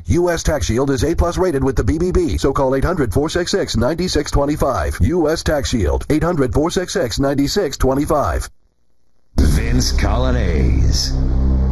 U.S. Tax Shield is A-plus rated with the BBB, so call 800-466-9625. U.S. Tax Shield, 800-466-9625. Vince Coglianese.